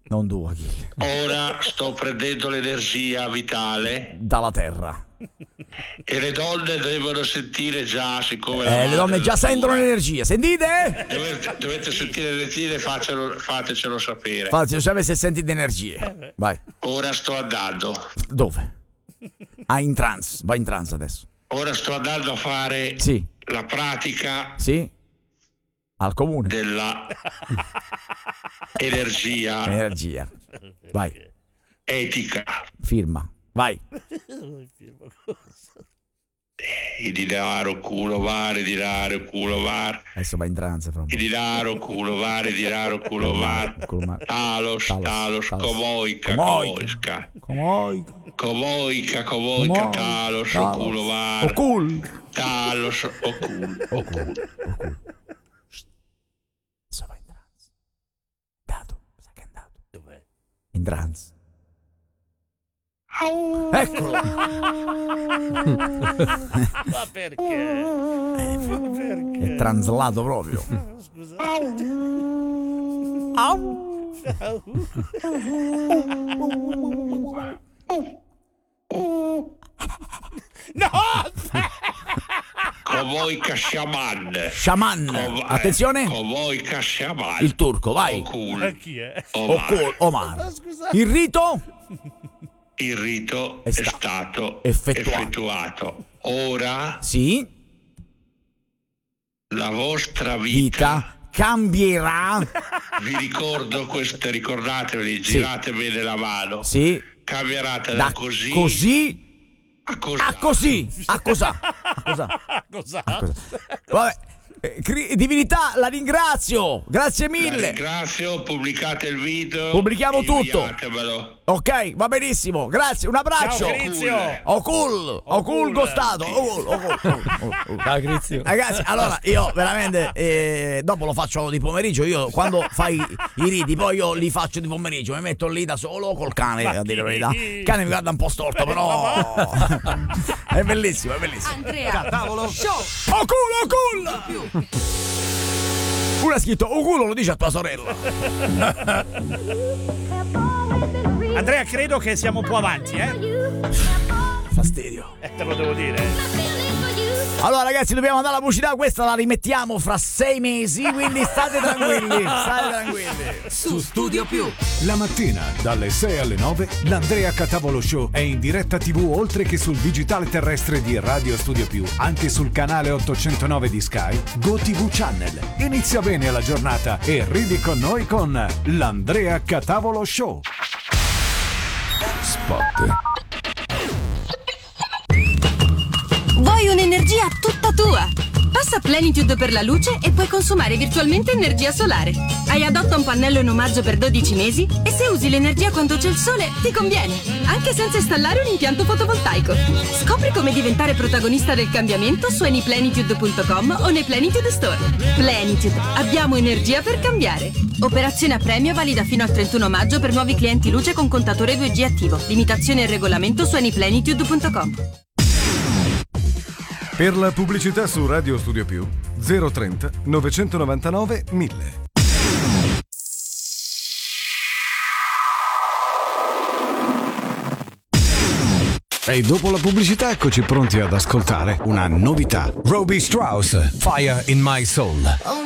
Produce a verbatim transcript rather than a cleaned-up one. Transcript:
Non due chili. Ora sto prendendo l'energia vitale dalla terra. E le donne devono sentire già, siccome eh, le donne già sentono l'energia. Sentite? Dovete, dovete sentire l'energia e facelo, fatecelo sapere. Fatecelo sapere se sentite energie. Vai. Ora sto andando. Dove? Ah, in trance. Vai in trance adesso. Ora sto andando a fare sì. la pratica. Sì. Al comune. Della energia. Energia. Vai. Etica. Firma. Vai. Il dinaro, culo, vare, dinaro, culo, var. Adesso va in trance. Il dinaro, culo, vare, dinaro, culo, var. Talos, talos, comoica, comoica. Comoica. Comoica, comoica, talos, culo, var. Ocul. Talos, ocul. Ocul. Adesso va in trance. Dato. Sa che è andato. Dov'è? In trance. Eccolo. Ma perché? Eh, Ma perché? È traslato proprio. Scusate. No! Comoica shaman. Shaman. Com- Attenzione. Comoica shaman. Il turco, vai. Ocul. Chi è? Omar. Ocul, Omar. Il rito? Il rito è, è, sta- è stato effettuato. effettuato. Ora sì. La vostra vita, vita cambierà. Vi ricordo queste, ricordatevi, girate sì. bene la mano. Sì. Cambierà da, da così, così a così. A così. A cos'ha? A cos'ha? A cos'ha? A cos'ha? Vabbè. Eh, divinità, la ringrazio, grazie mille. La ringrazio, pubblicate il video. Pubblichiamo tutto. Inviatemelo. Ok, va benissimo, grazie, un abbraccio. Ciao Crizio. Ocul, Ocul Gostato. Ocul, Ocul. Ciao Crizio. Ragazzi, allora io veramente eh, dopo lo faccio di pomeriggio. Io quando fai i riti, poi io li faccio di pomeriggio. Mi metto lì da solo col cane, a dire la verità. Il cane mi guarda un po' storto, però è bellissimo, è bellissimo. Andrea, tavolo show. Ocul, Ocul. Uno ha scritto o culo, lo dice a tua sorella. Andrea, credo che siamo un po' avanti, eh? Fastidio. Eh, te lo devo dire. Allora ragazzi, dobbiamo andare alla pubblicità. Questa la rimettiamo fra sei mesi, quindi state tranquilli, state tranquilli. Su Studio Più, la mattina dalle sei alle nove l'Andrea Catavolo Show è in diretta tivù, oltre che sul digitale terrestre di Radio Studio Più, anche sul canale ottocentonove di Sky, GoTV Channel. Inizia bene la giornata e ridi con noi con l'Andrea Catavolo Show. Spot. Vuoi un'energia tutta tua? Passa Plenitude per la luce e puoi consumare virtualmente energia solare. Hai adotta un pannello in omaggio per dodici mesi e se usi l'energia quando c'è il sole ti conviene, anche senza installare un impianto fotovoltaico. Scopri come diventare protagonista del cambiamento su anyplenitude punto com o nei Plenitude Store. Plenitude, abbiamo energia per cambiare. Operazione a premio valida fino al trentuno maggio per nuovi clienti luce con contatore due G attivo. Limitazione e regolamento su anyplenitude punto com. Per la pubblicità su Radio Studio Più zero trenta novecentonovantanove mille. E dopo la pubblicità eccoci pronti ad ascoltare una novità. Robbie Strauss, Fire in My Soul.